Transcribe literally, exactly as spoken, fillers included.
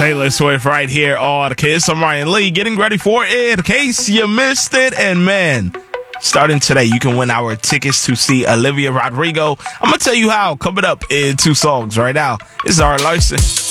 Taylor Swift right here on the Kiss. I'm Ryan Lee, getting ready for it in case you missed it. And man, starting today, you can win our tickets to see Olivia Rodrigo. I'm going to tell you how coming up in two songs right now. It's Zara Larson.